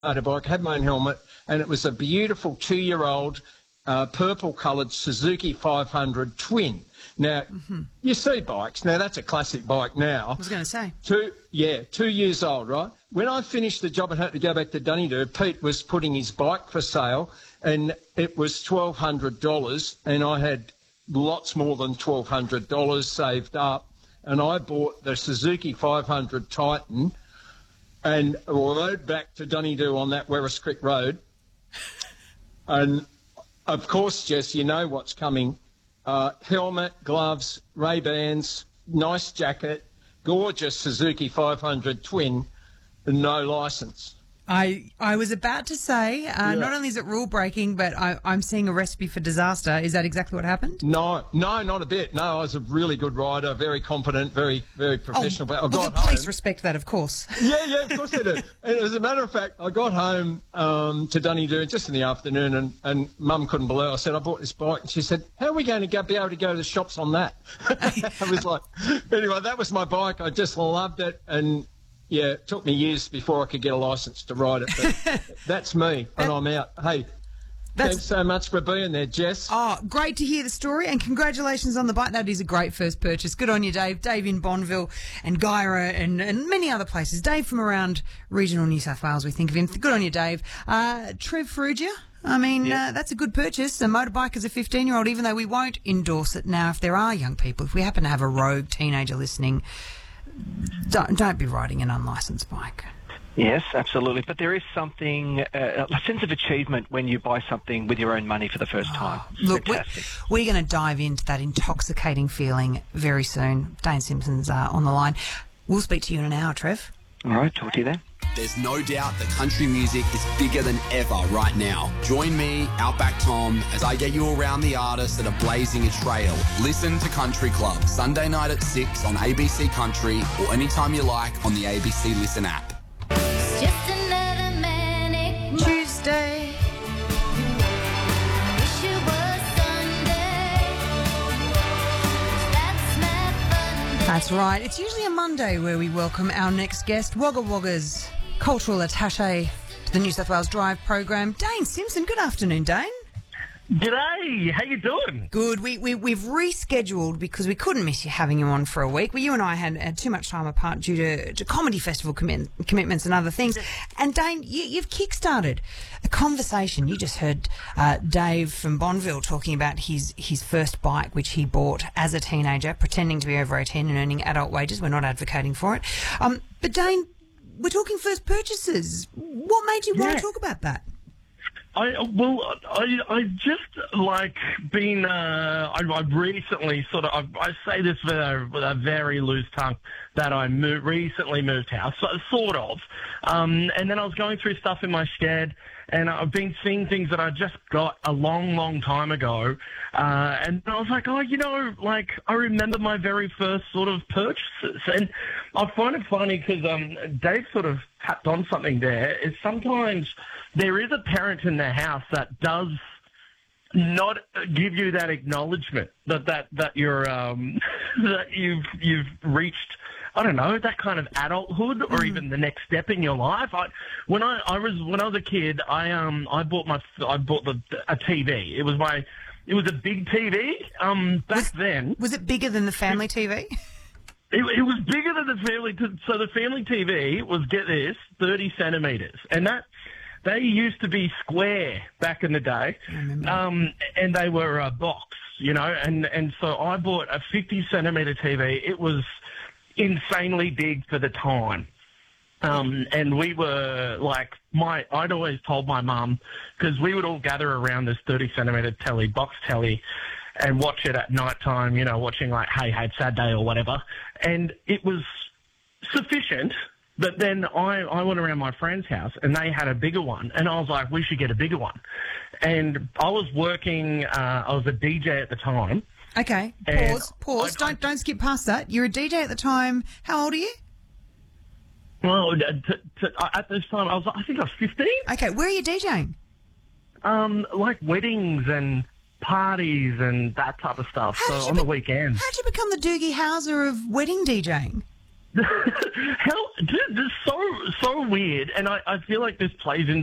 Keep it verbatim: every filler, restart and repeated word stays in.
motorbike, had my own helmet, and it was a beautiful two-year-old uh, purple-coloured Suzuki five hundred twin. Now, mm-hmm. you see bikes. Now, that's a classic bike now. I was going to say. Two, yeah, two years old, right? When I finished the job and had to go back to Dunedoo, Pete was putting his bike for sale, and it was twelve hundred dollars, and I had lots more than twelve hundred dollars saved up, and I bought the Suzuki five hundred Titan and rode back to Dunedoo on that Werris Creek Road. And, of course, Jess, you know what's coming. Uh, helmet, gloves, Ray-Bans, nice jacket, gorgeous Suzuki five hundred twin, and no licence. I I was about to say, uh, yeah. not only is it rule breaking, but I, I'm seeing a recipe for disaster. Is that exactly what happened? No, no, not a bit. No, I was a really good rider, very competent, very, very professional. Oh, but I well, got the police home. respect that, of course. Yeah, yeah, of course they do. And as a matter of fact, I got home um, to Dunedoo just in the afternoon, and, and Mum couldn't believe it. I said, I bought this bike. And she said, how are we going to go, be able to go to the shops on that? I was like, anyway, that was my bike. I just loved it. And yeah, it took me years before I could get a licence to ride it, but that's me, and I'm out. Hey, That's, thanks so much for being there, Jess. Oh, great to hear the story, and congratulations on the bike. That is a great first purchase. Good on you, Dave. Dave in Bonneville and Guyra and, and many other places. Dave from around regional New South Wales, we think of him. Good on you, Dave. Uh, Trev Ferrugia, I mean, yep. uh, that's a good purchase. A motorbike as a fifteen-year-old, even though we won't endorse it now if there are young people. If we happen to have a rogue teenager listening, don't, don't be riding an unlicensed bike. Yes, absolutely. But there is something, uh, a sense of achievement when you buy something with your own money for the first time. Oh, look, we're, we're going to dive into that intoxicating feeling very soon. Dane Simpson's uh, on the line. We'll speak to you in an hour, Trev. All right, talk to you then. There's no doubt that country music is bigger than ever right now. Join me, Outback Tom, as I get you around the artists that are blazing a trail. Listen to Country Club, Sunday night at six on A B C Country, or anytime you like on the A B C Listen app. Just another manic Tuesday. Wish it was Sunday. That's my fun. That's right. It's usually a Monday where we welcome our next guest, Wagga Wagga's cultural attaché to the New South Wales Drive program, Dane Simpson. Good afternoon, Dane. G'day, how you doing? Good. We, we, we've rescheduled because we couldn't miss you having you on for a week. Well, you and I had, had too much time apart due to, to comedy festival commit, commitments and other things. And Dane, you, you've kick-started a conversation. You just heard uh, Dave from Bonneville talking about his, his first bike, which he bought as a teenager, pretending to be over eighteen and earning adult wages. We're not advocating for it. Um, but Dane, we're talking first purchases. What made you yeah. want to talk about that? I well, I I just like been. Uh, I, I recently sort of. I, I say this with a, with a very loose tongue that I moved, recently moved house, so, sort of. Um, and then I was going through stuff in my shed, and I've been seeing things that I just got a long, long time ago. Uh, and I was like, oh, you know, like I remember my very first sort of purchases, and I find it funny because um, Dave sort of tapped on something there. Is sometimes there is a parent in the house that does not give you that acknowledgement that that that you're um, that you've you've reached. I don't know, that kind of adulthood, or mm. even the next step in your life. I, when I, I was when I was a kid, I um I bought my I bought the a T V. It was my it was a big T V. Um, back was, then, was it bigger than the family T V? It, it was bigger than the family. T- so the family T V was, get this, thirty centimeters, and that they used to be square back in the day. I remember. Um, and they were a box, you know, and and so I bought a fifty centimeter T V. It was insanely big for the time. Um, and we were like, my, I'd always told my mum, because we would all gather around this thirty centimeter telly, box telly, and watch it at night time, you know, watching like Hey Hey Saturday or whatever. And it was sufficient, but then I, I went around my friend's house and they had a bigger one, and I was like, we should get a bigger one. And I was working, uh, I was a D J at the time. Okay, pause, pause. I, don't, I, don't skip past that. You're a D J at the time. How old are you? Well, to, to, at this time, I was, I think I was fifteen. Okay, where are you DJing? Um, like weddings and parties and that type of stuff. How so on be- the weekends. How did you become the Doogie Howser of wedding DJing? Hell, dude, this is so so weird, and I, I feel like this plays in